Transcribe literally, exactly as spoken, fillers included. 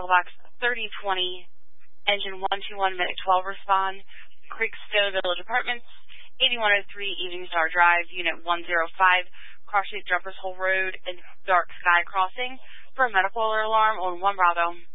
Mailbox thirty twenty, Engine one two one, Medic twelve respond. Creekstowe Village Apartments, eighty-one oh three Evening Star Drive, Unit one oh five, Cross Street Jumpers Hole Road, and Dark Sky Crossing for a medical alarm on one Bravo.